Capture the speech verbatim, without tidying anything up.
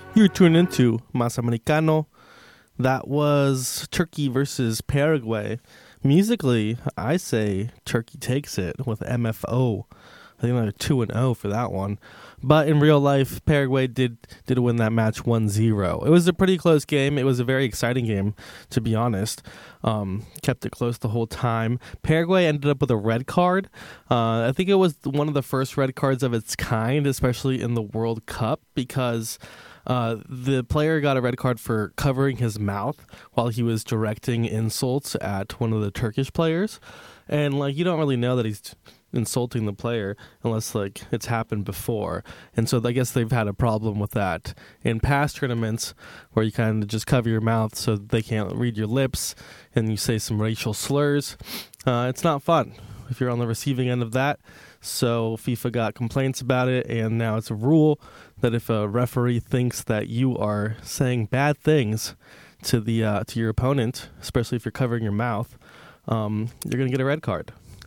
You're tuned into Mas Americano. That was Turkey versus Paraguay. Musically, I say Turkey takes it with M F O. I think they're two and oh for that one. But in real life, Paraguay did did win that match one zero. It was a pretty close game. It was a very exciting game, to be honest. Um, kept it close the whole time. Paraguay ended up with a red card. Uh, I think it was one of the first red cards of its kind, especially in the World Cup, because Uh, the player got a red card for covering his mouth while he was directing insults at one of the Turkish players. And, like, you don't really know that he's insulting the player unless, like, it's happened before. And so I guess they've had a problem with that in past tournaments where you kind of just cover your mouth so they can't read your lips and you say some racial slurs. Uh, it's not fun if you're on the receiving end of that. So FIFA got complaints about it, and now it's a rule that if a referee thinks that you are saying bad things to the uh, to your opponent, especially if you're covering your mouth, um, you're going to get a red card.